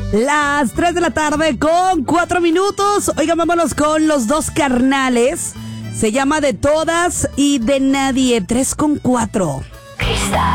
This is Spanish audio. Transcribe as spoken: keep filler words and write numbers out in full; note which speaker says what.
Speaker 1: Las tres de la tarde con cuatro minutos. Oigan, vámonos con los dos carnales. Se llama De Todas y de Nadie. Tres con cuatro.
Speaker 2: Cristal.